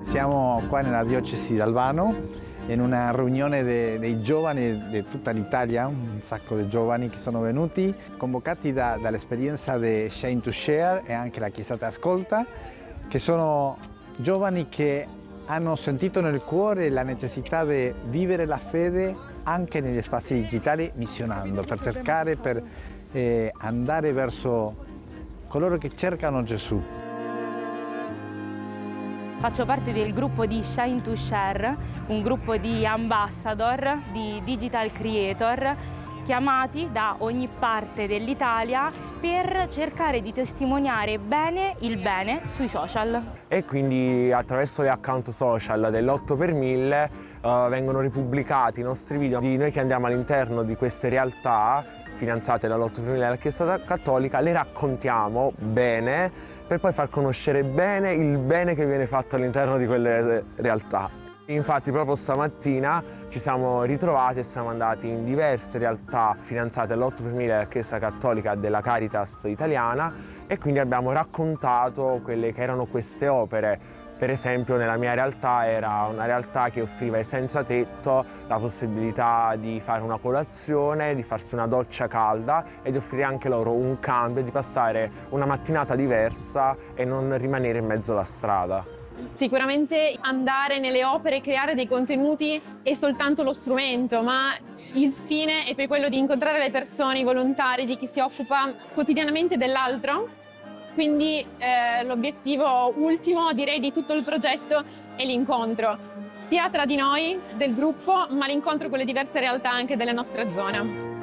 Siamo qua nella diocesi di Albano in una riunione dei giovani di tutta l'Italia, un sacco di giovani che sono venuti, convocati dall'esperienza di Shine to Share e anche la Chiesa Ascolta, che sono giovani che hanno sentito nel cuore la necessità di vivere la fede anche negli spazi digitali missionando, per cercare, per andare verso coloro che cercano Gesù. Faccio parte del gruppo di Shine to Share, un gruppo di ambassador, di digital creator, chiamati da ogni parte dell'Italia per cercare di testimoniare bene il bene sui social. E quindi attraverso gli account social dell'8 per 1000 vengono ripubblicati i nostri video di noi che andiamo all'interno di queste realtà finanziate dall'8 per 1000 della Chiesa Cattolica, le raccontiamo bene per poi far conoscere bene il bene che viene fatto all'interno di quelle realtà. Infatti proprio stamattina ci siamo ritrovati e siamo andati in diverse realtà finanziate all'8 per 1000 della Chiesa Cattolica della Caritas italiana e quindi abbiamo raccontato quelle che erano queste opere. Per esempio nella mia realtà era una realtà che offriva ai senza tetto la possibilità di fare una colazione, di farsi una doccia calda e di offrire anche loro un cambio, di passare una mattinata diversa e non rimanere in mezzo alla strada. Sicuramente andare nelle opere e creare dei contenuti è soltanto lo strumento, ma il fine è poi quello di incontrare le persone, i volontari, di chi si occupa quotidianamente dell'altro. Quindi l'obiettivo ultimo, direi, di tutto il progetto è l'incontro, sia tra di noi, del gruppo, ma l'incontro con le diverse realtà anche della nostra zona.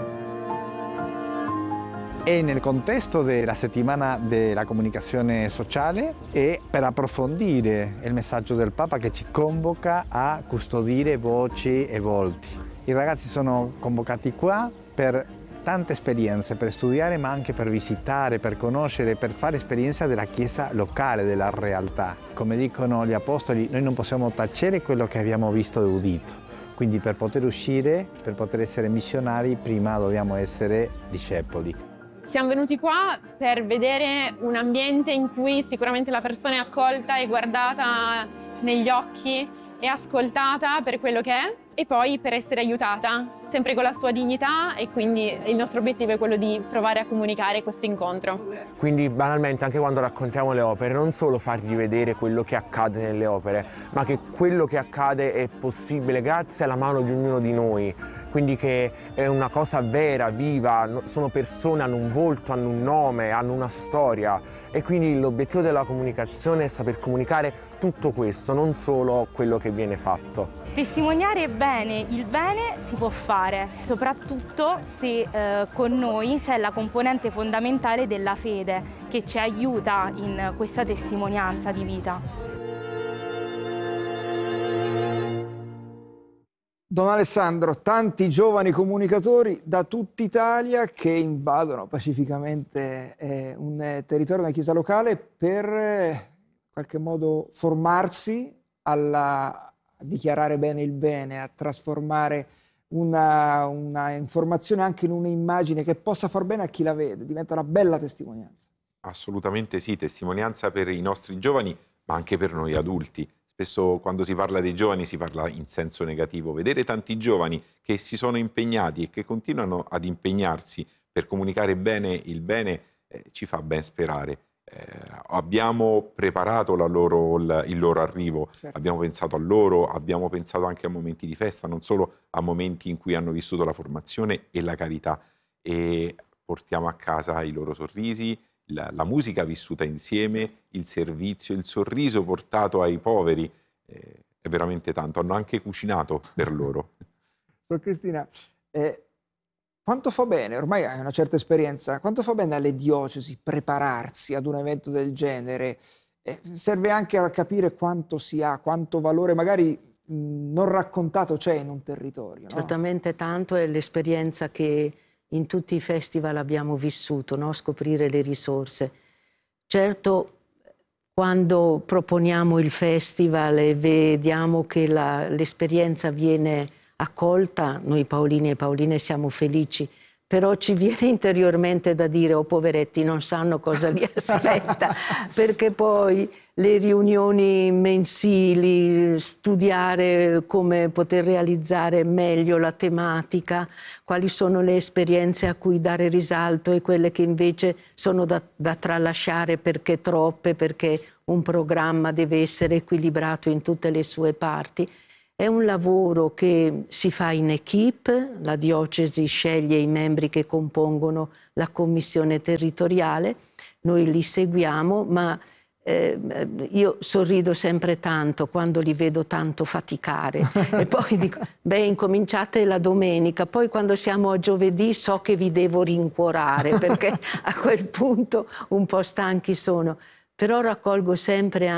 E nel contesto della settimana della comunicazione sociale e per approfondire il messaggio del Papa che ci convoca a custodire voci e volti. I ragazzi sono convocati qua per tante esperienze, per studiare ma anche per visitare, per conoscere, per fare esperienza della Chiesa locale, della realtà. Come dicono gli Apostoli, noi non possiamo tacere quello che abbiamo visto e udito. Quindi per poter uscire, per poter essere missionari, prima dobbiamo essere discepoli. Siamo venuti qua per vedere un ambiente in cui sicuramente la persona è accolta e guardata negli occhi e ascoltata per quello che è e poi per essere aiutata, sempre con la sua dignità, e quindi il nostro obiettivo è quello di provare a comunicare questo incontro. Quindi banalmente anche quando raccontiamo le opere non solo fargli vedere quello che accade nelle opere, ma che quello che accade è possibile grazie alla mano di ognuno di noi, quindi che è una cosa vera, viva, sono persone, hanno un volto, hanno un nome, hanno una storia e quindi l'obiettivo della comunicazione è saper comunicare tutto questo, non solo quello che viene fatto. Testimoniare bene il bene si può fare, soprattutto se con noi c'è la componente fondamentale della fede che ci aiuta in questa testimonianza di vita. Don Alessandro, tanti giovani comunicatori da tutta Italia che invadono pacificamente un territorio della Chiesa locale per in qualche modo formarsi a dichiarare bene il bene, a trasformare una informazione anche in un'immagine che possa far bene a chi la vede, diventa una bella testimonianza. Assolutamente sì, testimonianza per i nostri giovani, ma anche per noi adulti. Spesso quando si parla dei giovani si parla in senso negativo. Vedere tanti giovani che si sono impegnati e che continuano ad impegnarsi per comunicare bene il bene ci fa ben sperare. Abbiamo preparato il loro arrivo, certo. Abbiamo pensato a loro, abbiamo pensato anche a momenti di festa, non solo a momenti in cui hanno vissuto la formazione e la carità, e portiamo a casa i loro sorrisi, la musica vissuta insieme, il servizio, il sorriso portato ai poveri, è veramente tanto, hanno anche cucinato per loro. Sor Cristina, quanto fa bene, ormai hai una certa esperienza, quanto fa bene alle diocesi prepararsi ad un evento del genere? Serve anche a capire quanto si ha, quanto valore magari non raccontato c'è in un territorio. No? Certamente tanto, è l'esperienza che in tutti i festival abbiamo vissuto, no? Scoprire le risorse. Certo, quando proponiamo il festival e vediamo che l'esperienza viene accolta, noi Paolini e Paoline siamo felici, però ci viene interiormente da dire: oh poveretti, non sanno cosa li aspetta, perché poi le riunioni mensili, studiare come poter realizzare meglio la tematica, quali sono le esperienze a cui dare risalto e quelle che invece sono da tralasciare perché troppe, perché un programma deve essere equilibrato in tutte le sue parti. È un lavoro che si fa in equipe, la diocesi sceglie i membri che compongono la commissione territoriale, noi li seguiamo, ma io sorrido sempre tanto quando li vedo tanto faticare e poi dico: beh, incominciate la domenica, poi quando siamo a giovedì so che vi devo rincuorare perché a quel punto un po' stanchi sono, però raccolgo sempre